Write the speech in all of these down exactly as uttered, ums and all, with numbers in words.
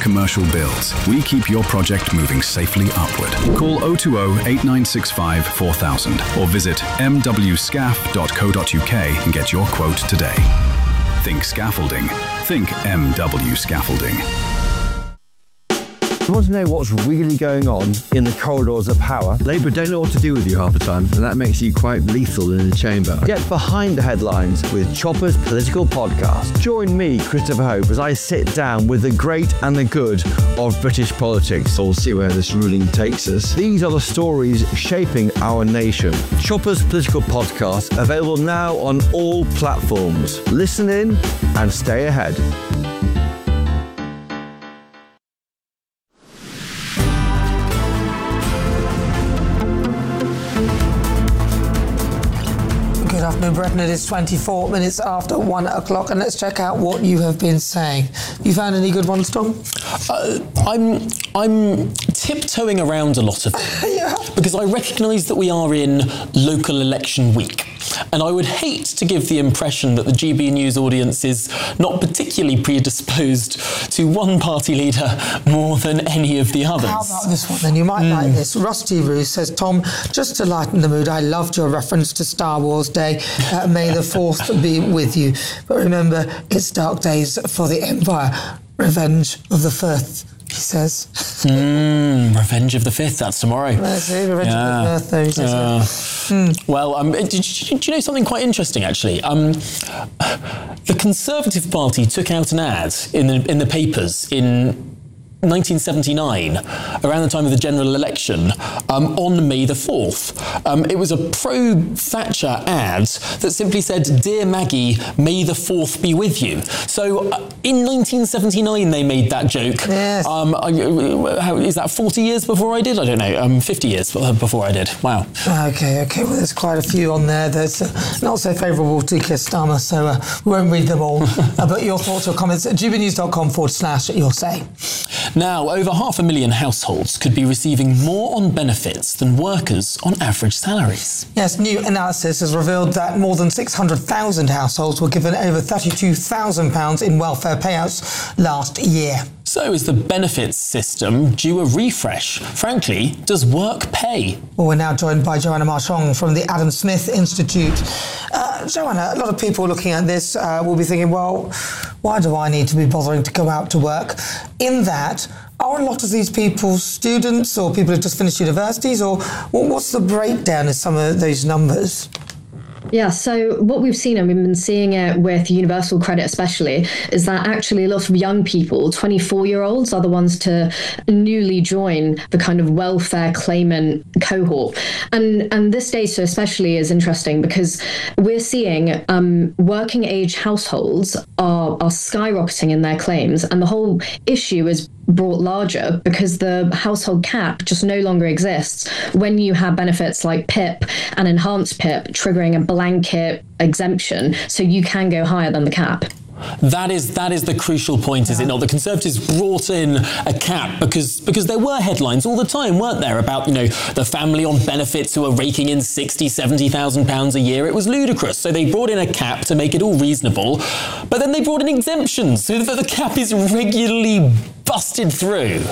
commercial builds, we keep your project moving safely upward. Call oh two oh, eight nine six five, four thousand or visit m w scaf dot co dot u k and get your quote today. Think scaffolding. Think M W Scaffolding. You want to know what's really going on in the corridors of power? Labour don't know what to do with you half the time, and that makes you quite lethal in the chamber. Get behind the headlines with Chopper's Political Podcast. Join me, Christopher Hope, as I sit down with the great and the good of British politics. We'll see where this ruling takes us. These are the stories shaping our nation. Chopper's Political Podcast, available now on all platforms. Listen in and stay ahead. Good afternoon, Britain. It is twenty-four minutes after one o'clock, and let's check out what you have been saying. You found any good ones, Tom? Uh, I'm I'm tiptoeing around a lot of them Yeah. because I recognise that we are in local election week. And I would hate to give the impression that the G B News audience is not particularly predisposed to one party leader more than any of the others. How about this one then? You might mm. like this. Rusty Roos says, Tom, just to lighten the mood, I loved your reference to Star Wars Day. Uh, may the fourth be with you. But remember, it's dark days for the Empire. Revenge of the Fifth, he says. Mm, Revenge of the Fifth, that's tomorrow. Let's see, Revenge yeah. of the Fifth, though, he says. Uh, mm. Well, um, did you, do you know something quite interesting, actually? Um, the Conservative Party took out an ad in the, in the papers in nineteen seventy-nine, around the time of the general election, um, on May the fourth. Um, it was a pro-Thatcher ad that simply said, "Dear Maggie, may the fourth be with you." So uh, in nineteen seventy-nine they made that joke. Yes. Um, I, how, is that forty years before I did? I don't know. Um, fifty years before I did. Wow. Okay, okay. Well, there's quite a few on there that's uh, not so favourable to Keir Starmer, so uh, we won't read them all. uh, but your thoughts or comments at gbnews.com forward slash your say. Now, over half a million households could be receiving more on benefits than workers on average salaries. Yes, new analysis has revealed that more than six hundred thousand households were given over thirty-two thousand pounds in welfare payouts last year. So is the benefits system due a refresh? Frankly, does work pay? Well, we're now joined by Joanna Marchong from the Adam Smith Institute. Uh, Joanna, a lot of people looking at this uh, will be thinking, well, why do I need to be bothering to go out to work? In that, are a lot of these people students or people who've just finished universities, or what's the breakdown of some of those numbers? Yeah, so what we've seen, and we've been seeing it with universal credit especially, is that actually a lot of young people, twenty-four-year-olds, are the ones to newly join the kind of welfare claimant cohort. And and this data especially is interesting because we're seeing um, working age households are, are skyrocketing in their claims, and the whole issue is brought larger because the household cap just no longer exists when you have benefits like P I P and enhanced P I P triggering a blanket exemption, so you can go higher than the cap. That is that is the crucial point, is it not? The Conservatives brought in a cap because because there were headlines all the time, weren't there, about, you know, the family on benefits who are raking in sixty, seventy thousand pounds a year. It was ludicrous. So they brought in a cap to make it all reasonable, but then they brought in exemptions so that the cap is regularly busted through.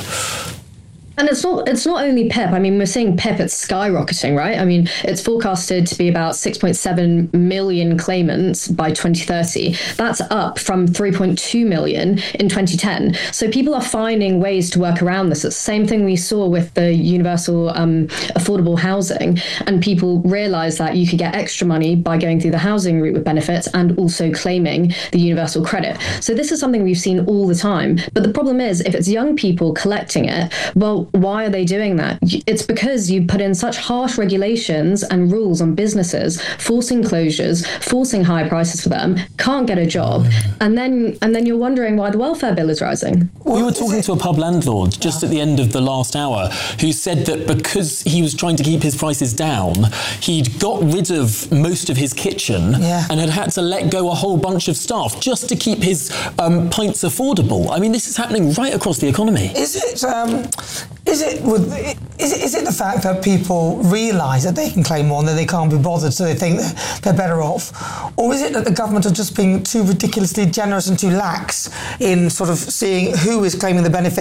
And it's not it's not only P I P. I mean, we're seeing P I P, it's skyrocketing, right? I mean, it's forecasted to be about six point seven million claimants by twenty thirty. That's up from three point two million in twenty ten. So people are finding ways to work around this. It's the same thing we saw with the universal um, affordable housing. And people realised that you could get extra money by going through the housing route with benefits and also claiming the universal credit. So this is something we've seen all the time. But the problem is, if it's young people collecting it, well, why are they doing that? It's because you put in such harsh regulations and rules on businesses, forcing closures, forcing high prices for them, can't get a job, and then and then you're wondering why the welfare bill is rising. We were talking to a pub landlord just at the end of the last hour who said that because he was trying to keep his prices down, he'd got rid of most of his kitchen yeah. and had had to let go a whole bunch of staff just to keep his um, pints affordable. I mean, this is happening right across the economy. Is it... Um, Is it, with, is it is it the fact that people realise that they can claim more and that they can't be bothered, so they think they're better off? Or is it that the government are just being too ridiculously generous and too lax in sort of seeing who is claiming the benefit